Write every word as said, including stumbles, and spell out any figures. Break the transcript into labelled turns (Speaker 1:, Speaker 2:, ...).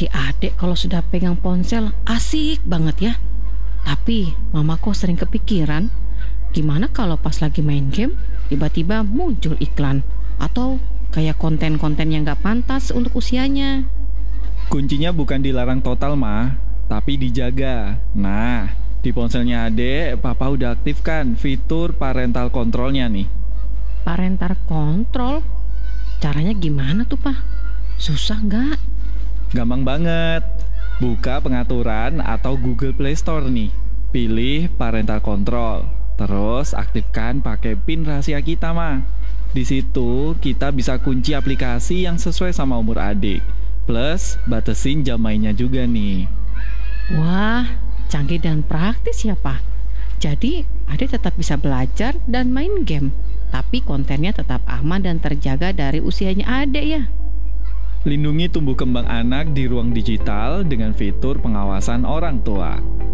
Speaker 1: Si adek kalau sudah pegang ponsel asik banget ya. Tapi mama kok sering kepikiran, gimana kalau pas lagi main game tiba-tiba muncul iklan atau kayak konten-konten yang gak pantas untuk usianya.
Speaker 2: Kuncinya bukan dilarang total, Ma, tapi dijaga. Nah, di ponselnya adek, Papa udah aktifkan fitur parental controlnya nih.
Speaker 1: Parental control? Caranya gimana tuh, Pak? Susah nggak?
Speaker 2: Gampang banget. Buka pengaturan atau Google Play Store nih. Pilih parental control. Terus aktifkan pakai PIN rahasia kita, Ma. Di situ kita bisa kunci aplikasi yang sesuai sama umur adik. Plus batasin jam mainnya juga nih.
Speaker 1: Wah, canggih dan praktis ya, Pak. Jadi, adik tetap bisa belajar dan main game, tapi kontennya tetap aman dan terjaga dari usianya adik ya.
Speaker 2: Lindungi tumbuh kembang anak di ruang digital dengan fitur pengawasan orang tua.